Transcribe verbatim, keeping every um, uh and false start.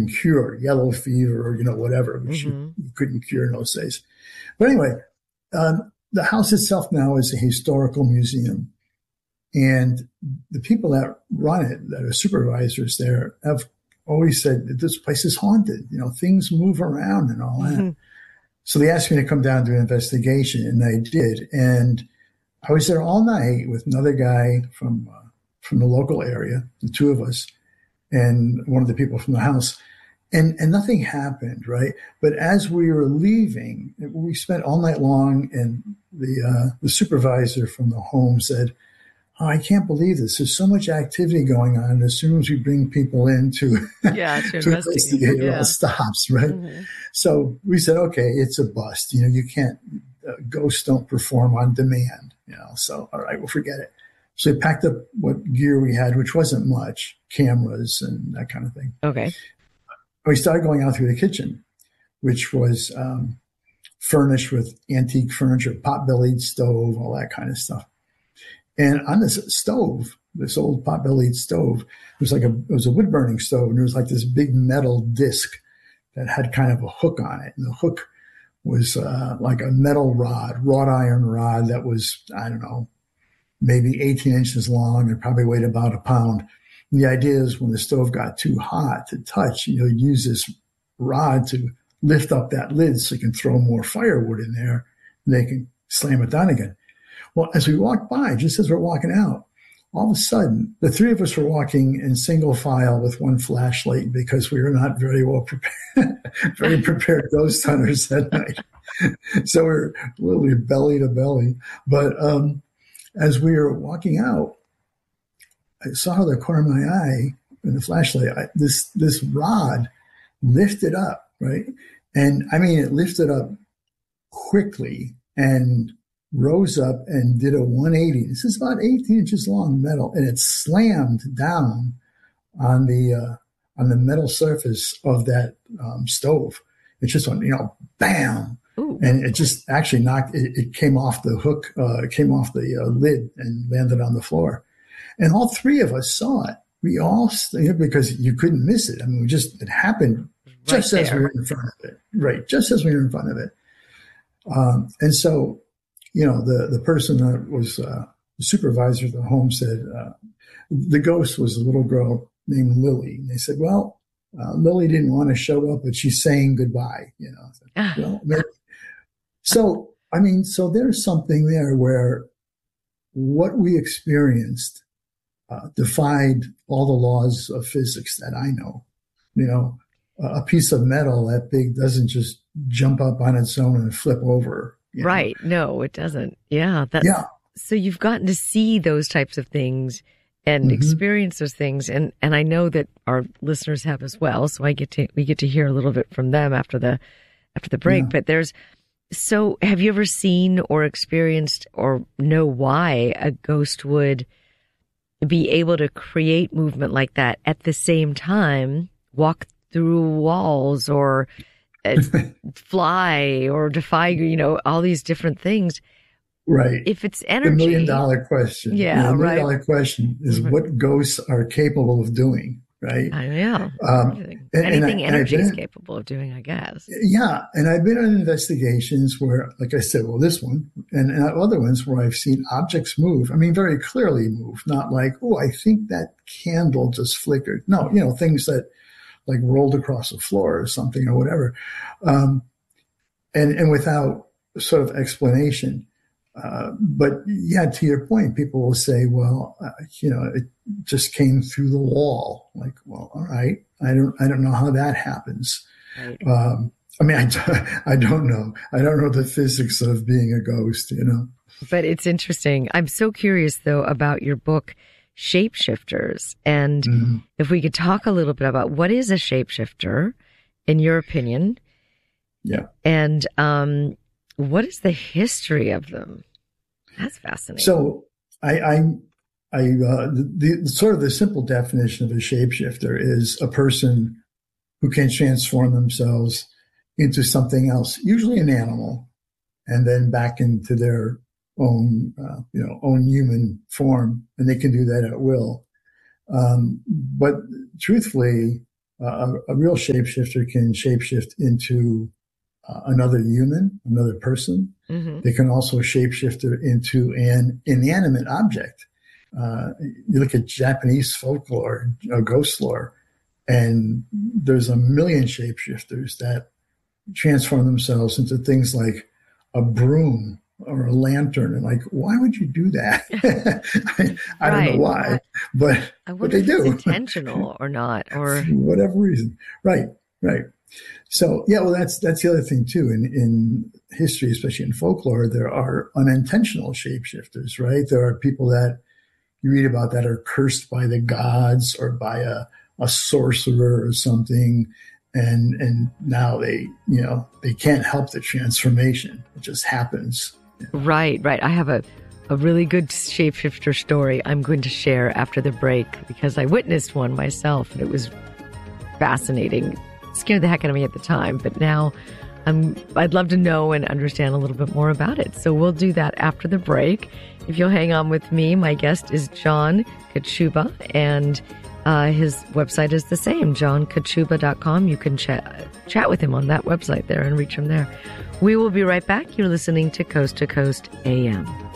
can cure, yellow fever or, you know, whatever, which mm-hmm. you, you couldn't cure in those days. But anyway, um, the house itself now is a historical museum. And the people that run it, that are supervisors there, have always said that this place is haunted. You know, things move around and all that. Mm-hmm. So they asked me to come down and do an investigation, and I did. And I was there all night with another guy from uh, from the local area, the two of us, and one of the people from the house. And and nothing happened, right? But as we were leaving, we spent all night long, and the uh, the supervisor from the home said, oh, I can't believe this. There's so much activity going on. As soon as we bring people in to, yeah, to, to investigate, it yeah. all stops, right? Mm-hmm. So we said, okay, it's a bust. You know, you can't, uh, ghosts don't perform on demand, you know, so all right, we'll forget it. So we packed up what gear we had, which wasn't much, cameras and that kind of thing. Okay. We started going out through the kitchen, which was um, furnished with antique furniture, pot-bellied stove, all that kind of stuff. And on this stove, this old pot-bellied stove, it was like a, it was a wood-burning stove, and there was like this big metal disc that had kind of a hook on it. And the hook was uh, like a metal rod, wrought iron rod that was, I don't know, maybe eighteen inches long and probably weighed about a pound. And the idea is when the stove got too hot to touch, you know, you'd use this rod to lift up that lid so you can throw more firewood in there, and they can slam it down again. Well, as we walked by, just as we're walking out, all of a sudden, the three of us were walking in single file with one flashlight because we were not very well prepared, very prepared ghost hunters that night. So we were literally belly to belly. But um, as we were walking out, I saw out of the corner of my eye in the flashlight, I, this this rod lifted up, right? And I mean, it lifted up quickly and rose up and did a one eighty. This is about eighteen inches long metal, and it slammed down on the uh, on the metal surface of that um, stove. It just went, you know, bam, Ooh. And it just actually knocked. It, it came off the hook. Uh, it came off the uh, lid and landed on the floor. And all three of us saw it. We all, because you couldn't miss it. I mean, we just it happened just right as we were in front of it, right? Just as we were in front of it. Um, and so. You know, the, the person that was uh, the supervisor of the home said uh, the ghost was a little girl named Lily. And they said, well, uh, Lily didn't want to show up, but she's saying goodbye, you know. Said, well, maybe. So, I mean, so there's something there where what we experienced uh, defied all the laws of physics that I know. You know, a piece of metal that big doesn't just jump up on its own and flip over. You know? Right. No, it doesn't. Yeah. That's, yeah. So you've gotten to see those types of things and mm-hmm. experience those things. And, and I know that our listeners have as well. So I get to, we get to hear a little bit from them after the, after the break. Yeah. But there's, so have you ever seen or experienced or know why a ghost would be able to create movement like that at the same time, walk through walls or fly or defy, you know, all these different things. Right. If it's energy. The million dollar question. Yeah, the million right. dollar question is mm-hmm. what ghosts are capable of doing, right? I know. Um, Anything, and, Anything and I, energy been, is capable of doing, I guess. Yeah. And I've been on investigations where, like I said, well, this one and, and other ones where I've seen objects move. I mean, very clearly move, not like, oh, I think that candle just flickered. No, you know, things that like rolled across the floor or something or whatever. Um, and, and without sort of explanation. Uh, but yeah, to your point, people will say, well, uh, you know, it just came through the wall. Like, well, all right. I don't, I don't know how that happens. Right. Um, I mean, I, I don't know. I don't know the physics of being a ghost, you know. But it's interesting. I'm so curious though about your book, Shapeshifters. And mm-hmm. if we could talk a little bit about what is a shapeshifter in your opinion? Yeah. And, um, what is the history of them? That's fascinating. So I, I, I uh, the, the sort of the simple definition of a shapeshifter is a person who can transform themselves into something else, usually an animal, and then back into their own, uh, you know, own human form, and they can do that at will. Um, but truthfully, a, a real shapeshifter can shapeshift into uh, another human, another person. Mm-hmm. They can also shapeshifter into an inanimate object. Uh, you look at Japanese folklore, uh, ghost lore, and there's a million shapeshifters that transform themselves into things like a broom or a lantern. And like, why would you do that? I, I right. don't know why, but, I but they if do. It's intentional or not, or for whatever reason. Right, right. So yeah, well, that's that's the other thing too. In in history, especially in folklore, there are unintentional shapeshifters. Right, there are people that you read about that are cursed by the gods or by a a sorcerer or something. And and now they, you know, they can't help the transformation. It just happens. Right, right. I have a, a really good shapeshifter story I'm going to share after the break because I witnessed one myself and it was fascinating. It scared the heck out of me at the time, but now I'm, I'd love to know and understand a little bit more about it. So we'll do that after the break. If you'll hang on with me, my guest is John Kachuba, and Uh, his website is the same, john kachuba dot com. You can chat, chat with him on that website there and reach him there. We will be right back. You're listening to Coast to Coast A M.